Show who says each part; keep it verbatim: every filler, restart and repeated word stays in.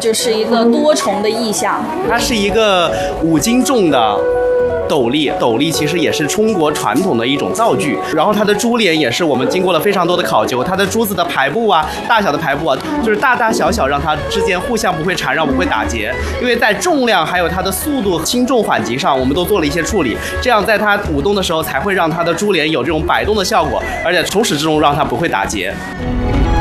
Speaker 1: 就是一个多重的意象。
Speaker 2: 它是一个五斤重的斗笠，斗笠其实也是中国传统的一种造具。然后它的珠帘也是我们经过了非常多的考究，它的珠子的排布啊，大小的排布啊，就是大大小小，让它之间互相不会缠绕，不会打结。因为在重量还有它的速度、轻重缓急上，我们都做了一些处理，这样在它舞动的时候才会让它的珠帘有这种摆动的效果，而且从始至终让它不会打结。